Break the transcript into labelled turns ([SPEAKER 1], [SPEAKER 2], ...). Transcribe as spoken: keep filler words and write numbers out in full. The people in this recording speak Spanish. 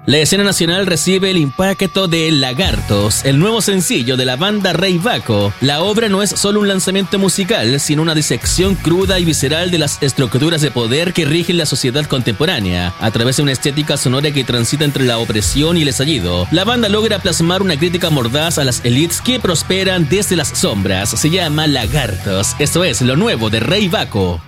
[SPEAKER 1] La escena nacional recibe el impacto de Lagartos, el nuevo sencillo de la banda Rey Baco. La obra no es solo un lanzamiento musical, sino una disección cruda y visceral de las estructuras de poder que rigen la sociedad contemporánea. A través de una estética sonora que transita entre la opresión y el estallido, la banda logra plasmar una crítica mordaz a las élites que prosperan desde las sombras. Se llama Lagartos. Esto es lo nuevo de Rey Baco.